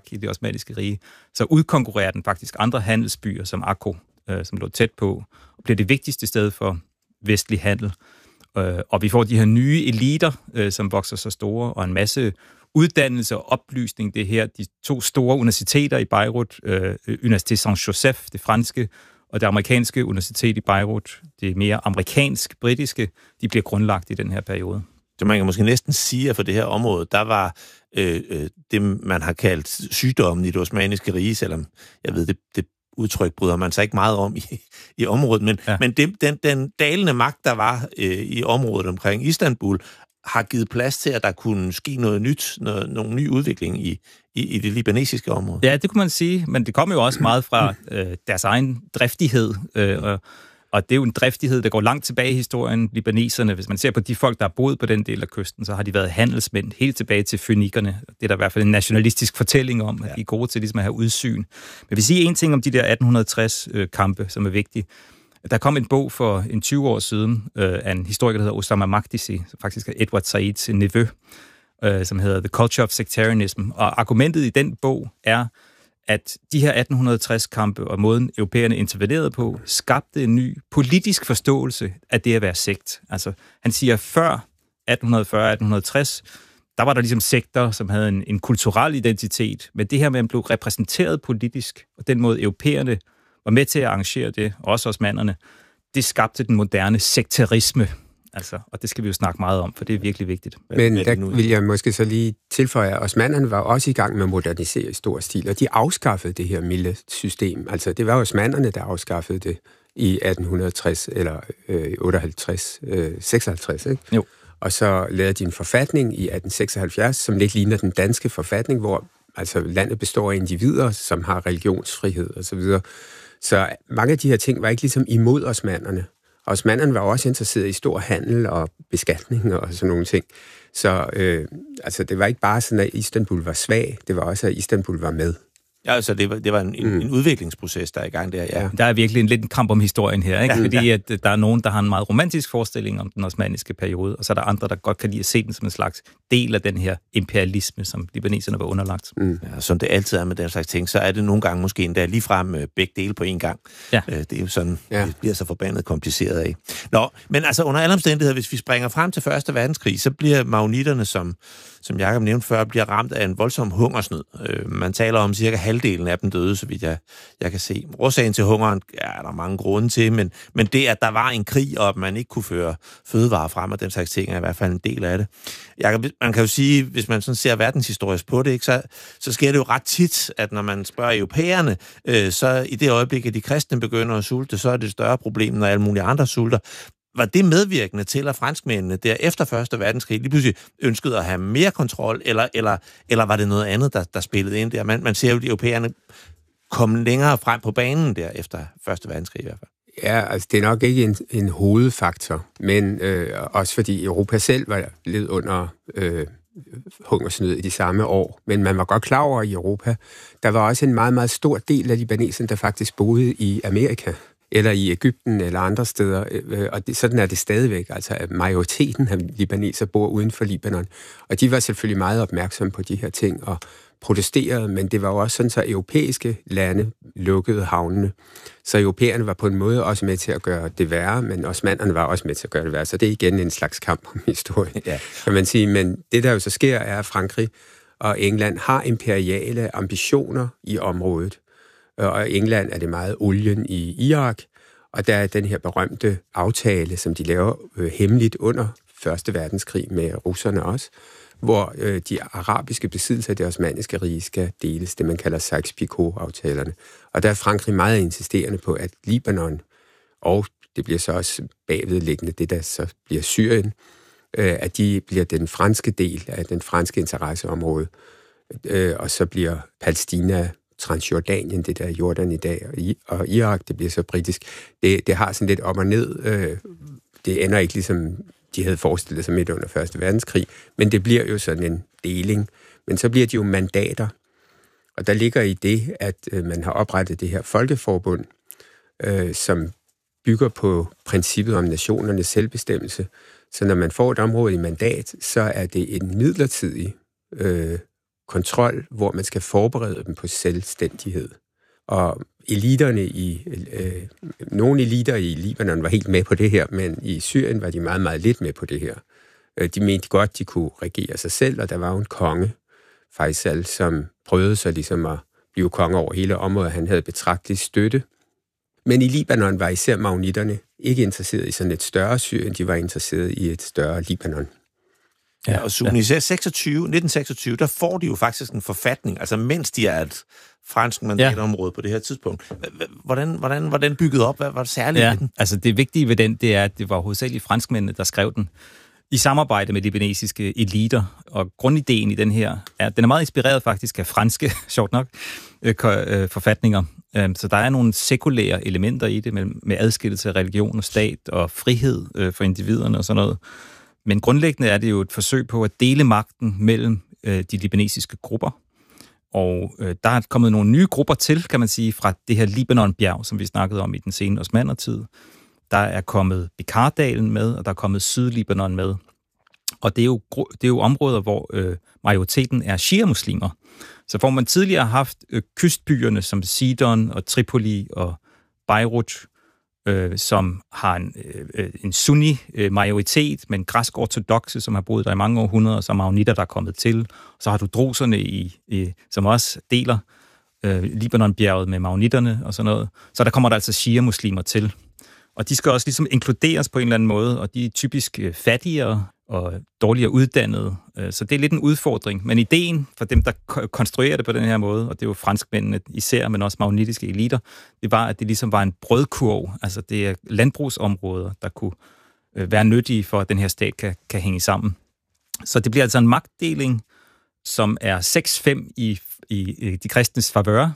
i det osmanniske rige, så udkonkurrerer den faktisk andre handelsbyer som Akko, som lå tæt på, og bliver det vigtigste sted for vestlig handel. Og vi får de her nye eliter, som vokser så store, og en masse uddannelse og oplysning. Det her, de 2 store universiteter i Beirut, Université Saint-Joseph, det franske, og det amerikanske universitet i Beirut, det mere amerikansk-britiske, de bliver grundlagt i den her periode. Så man kan måske næsten sige, at for det her område, der var det, man har kaldt sygdommen i det osmanniske rige, selvom jeg ved, det udtryk bryder man sig ikke meget om i området, men den dalende magt, der var i området omkring Istanbul, har givet plads til, at der kunne ske noget nyt, nogen ny udvikling i det libanesiske område. Ja, det kunne man sige, men det kommer jo også meget fra deres egen driftighed, og det er jo en driftighed, der går langt tilbage i historien, libaneserne. Hvis man ser på de folk, der har boet på den del af kysten, så har de været handelsmænd helt tilbage til fønikerne. Det er der i hvert fald en nationalistisk fortælling om, at de er gode til ligesom at have udsyn. Men jeg vil sige en ting om de der 1860-kampe, som er vigtige. Der kom en bog for 20 år siden af en historiker, der hedder Osama Makdisi, som faktisk er Edward Saids nevø, som hedder The Culture of Sectarianism. Og argumentet i den bog er, at de her 1860-kampe og måden europæerne intervenerede på, skabte en ny politisk forståelse af det at være sekt. Altså, han siger, før 1840-1860, der var der ligesom sekter, som havde en kulturel identitet, men det her med, at man blev repræsenteret politisk, og den måde europæerne var med til at arrangere det, også osmannerne, det skabte den moderne sekterisme. Altså, og det skal vi jo snakke meget om, for det er virkelig vigtigt. Men der vil jeg måske så lige tilføje, at osmannerne var også i gang med at modernisere i stor stil, og de afskaffede det her milde system. Altså, det var osmannerne, der afskaffede det i 1860 eller 58, 56, ikke? Jo. Og så lavede de en forfatning i 1876, som lidt ligner den danske forfatning, hvor altså landet består af individer, som har religionsfrihed og så videre. Så mange af de her ting var ikke ligesom imod osmannerne. Osmannerne var også interesseret i stor handel og beskatning og sådan nogle ting. Så altså, det var ikke bare sådan, at Istanbul var svag, det var også, at Istanbul var med. Ja, altså det var en udviklingsproces, der er i gang der, ja. Der er virkelig en lidt en kamp om historien her, ikke? Fordi at der er nogen, der har en meget romantisk forestilling om den osmanniske periode, og så er der andre, der godt kan lide at se den som en slags del af den her imperialisme, som libaneserne var underlagt. Ja, som det altid er med den slags ting, så er det nogle gange måske endda ligefrem begge dele på en gang. Ja. Det er jo sådan, det bliver så forbandet kompliceret af. Nå, men altså under alle omstændigheder, hvis vi springer frem til 1. verdenskrig, så bliver maroniterne, som Jakob nævnte før, bliver ramt af en voldsom hungersnød. Man taler om cirka halvdelen af dem døde, så vidt jeg kan se. Årsagen til hungeren er der mange grunde til, men det, at der var en krig, og at man ikke kunne føre fødevarer frem, og den slags ting, er i hvert fald en del af det. Man kan jo sige, hvis man sådan ser verdenshistorisk på det, ikke, så sker det jo ret tit, at når man spørger europæerne, så i det øjeblik, at de kristne begynder at sulte, så er det et større problem, når alle mulige andre sulter. Var det medvirkende til, at franskmændene der efter 1. verdenskrig lige pludselig ønskede at have mere kontrol, eller var det noget andet, der spillede ind der? Man ser jo, de europæerne kom længere frem på banen der efter 1. verdenskrig i hvert fald. Ja, altså det er nok ikke en hovedfaktor, men også fordi Europa selv var lidt under hungersnød i de samme år. Men man var godt klar over i Europa, der var også en meget, meget stor del af libaneserne, der faktisk boede i Amerika, eller i Egypten eller andre steder, og sådan er det stadigvæk. Altså, at majoriteten af libaneser bor uden for Libanon, og de var selvfølgelig meget opmærksomme på de her ting og protesterede, men det var jo også sådan, så europæiske lande lukkede havnene. Så europæerne var på en måde også med til at gøre det værre, men osmannerne var også med til at gøre det værre. Så det er igen en slags kamp om historien, kan man sige. Men det, der jo så sker, er, at Frankrig og England har imperiale ambitioner i området. Og i England er det meget olien i Irak, og der er den her berømte aftale, som de laver hemmeligt under 1. verdenskrig med russerne også, hvor de arabiske besiddelser af det osmanniske rige skal deles, det man kalder Sykes-Picot-aftalerne. Og der er Frankrig meget insisterende på, at Libanon, og det bliver så også bagvedliggende, det der så bliver Syrien, at de bliver den franske del af den franske interesseområde, og så bliver Palæstina, Transjordanien, det der Jordan i dag, og Irak, det bliver så britisk. Det har sådan lidt op og ned. Det ender ikke ligesom de havde forestillet sig midt under 1. verdenskrig, men det bliver jo sådan en deling. Men så bliver de jo mandater, og der ligger i det, at man har oprettet det her folkeforbund, som bygger på princippet om nationernes selvbestemmelse. Så når man får et område i mandat, så er det en midlertidig kontrol, hvor man skal forberede dem på selvstændighed. Og eliterne nogle eliter i Libanon var helt med på det her, men i Syrien var de meget, meget lidt med på det her. De mente godt, de kunne regere sig selv, og der var jo en konge, Faisal, som prøvede sig ligesom at blive konge over hele området. Han havde betragtelig støtte. Men i Libanon var især maroniterne ikke interesseret i sådan et større Syrien, de var interesseret i et større Libanon. Ja, og Suni, 1926, der får de jo faktisk en forfatning, altså mens de er et fransk mandatområde på det her tidspunkt. Hvordan var den bygget op? Hvad var det særligt ved den? Altså det vigtige ved den, det er, at det var hovedsageligt franskmændene, der skrev den i samarbejde med libanesiske eliter. Og grundideen i den her, den er meget inspireret faktisk af franske, sjovt nok, forfatninger. Så der er nogle sekulære elementer i det, med adskillelse af religion og stat og frihed for individerne og sådan noget. Men grundlæggende er det jo et forsøg på at dele magten mellem de libanesiske grupper. Og der er kommet nogle nye grupper til, kan man sige, fra det her Libanon-bjerg, som vi snakkede om i den sene osmannertid. Der er kommet Beqar-dalen med, og der er kommet Syd-Libanon med. Og det er jo områder, hvor majoriteten er shia-muslimer. Så hvor man tidligere har haft kystbyerne som Sidon og Tripoli og Beirut, som har en sunni-majoritet, men græsk-ortodokse, som har boet der i mange århundreder, som maroniter, der er kommet til. Så har du druserne, som også deler Libanon-bjerget med maroniterne og sådan noget. Så der kommer der altså shia-muslimer til. Og de skal også ligesom inkluderes på en eller anden måde, og de er typisk fattigere og dårligere uddannede. Så det er lidt en udfordring. Men ideen for dem, der konstruerer det på den her måde, og det er jo franskmændene især, men også maronitiske eliter, det var, at det ligesom var en brødkurv. Altså det er landbrugsområder, der kunne være nyttige for, at den her stat kan hænge sammen. Så det bliver altså en magtdeling, som er 6-5 i de kristnes favør,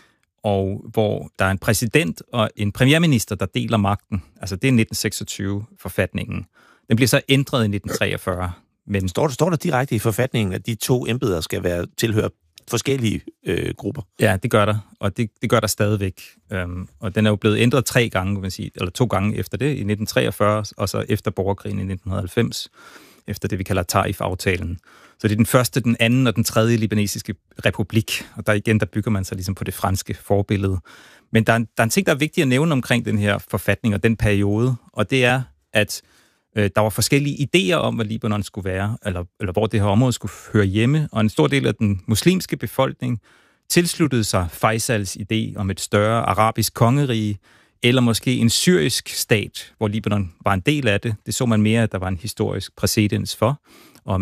og hvor der er en præsident og en premierminister, der deler magten. Altså det er 1926-forfatningen. Den bliver så ændret i 1943. Men står der direkte i forfatningen, at de to embeder skal tilhøre forskellige grupper? Ja, det gør der, og det gør der stadigvæk. Og den er jo blevet ændret 3 gange, kan man sige, eller 2 gange efter det, i 1943, og så efter borgerkrigen i 1990, efter det, vi kalder Taif-aftalen. Så det er den første, den anden og den tredje libanesiske republik, og der bygger man sig ligesom på det franske forbillede. Men der er en ting, der er vigtigt at nævne omkring den her forfatning og den periode, og det er, at der var forskellige idéer om, hvad Libanon skulle være, eller hvor det her område skulle høre hjemme, og en stor del af den muslimske befolkning tilsluttede sig Faisals idé om et større arabisk kongerige, eller måske en syrisk stat, hvor Libanon var en del af det. Det så man mere, at der var en historisk præcedens for, og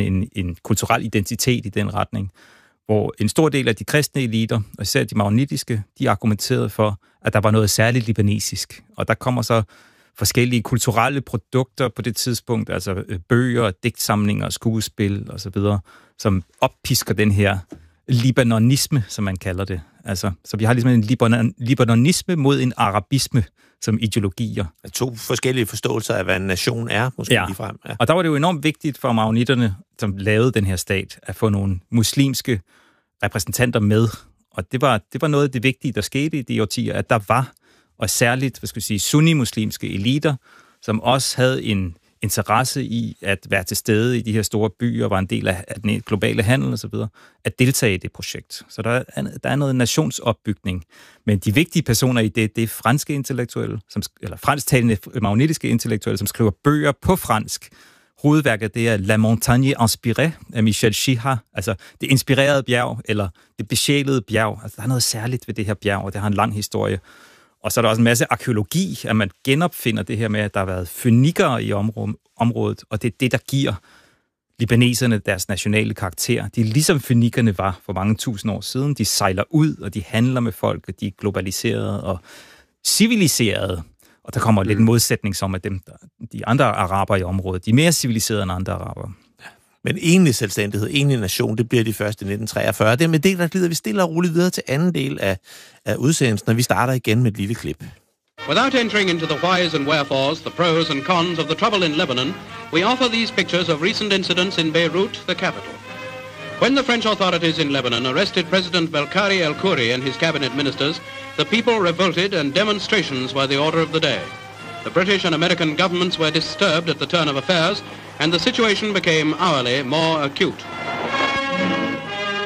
en kulturel identitet i den retning, hvor en stor del af de kristne eliter, og især de maronitiske, de argumenterede for, at der var noget særligt libanesisk. Og der kommer så forskellige kulturelle produkter på det tidspunkt, altså bøger, digtsamlinger, skuespil osv., som oppisker den her libanonisme, som man kalder det. Altså, så vi har ligesom en libanonisme mod en arabisme som ideologier. 2 forskellige forståelser af, hvad en nation er, måske ligefrem. Ja, og der var det jo enormt vigtigt for maroniterne, som lavede den her stat, at få nogle muslimske repræsentanter med. Og det var noget af det vigtige, der skete i de årtier, at der var, og særligt, sunni-muslimske eliter, som også havde en interesse i at være til stede i de her store byer, var en del af den globale handel og så videre, at deltage i det projekt. Så der er noget nationsopbygning. Men de vigtige personer i det er franske intellektuelle, eller fransktalende maronitiske intellektuelle, som skriver bøger på fransk. Hovedværket, det er La Montagne Inspirée af Michel Chiha, altså det inspirerede bjerg, eller det besjælede bjerg. Altså der er noget særligt ved det her bjerg, og det har en lang historie. Og så er der også en masse arkeologi, at man genopfinder det her med, at der har været fønikere i området, og det er det, der giver libaneserne deres nationale karakter. De er ligesom fønikerne var for mange tusind år siden. De sejler ud, og de handler med folk, og de er globaliserede og civiliserede. Og der kommer lidt en modsætning som, at de andre araber i området, de er mere civiliserede end andre araber. Men egentlig selvstændighed, egentlig nation, det bliver de første i 1943. Det er med det, der glider vi stille og roligt videre til anden del af udsendelsen, og vi starter igen med et lille klip. Without entering into the whys and wherefores, the pros and cons of the trouble in Lebanon, we offer these pictures of recent incidents in Beirut, the capital. When the French authorities in Lebanon arrested President Belkari El-Khoury and his cabinet ministers, the people revolted and demonstrations were the order of the day. The British and American governments were disturbed at the turn of affairs, and the situation became hourly more acute.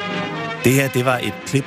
Det her, det var et klip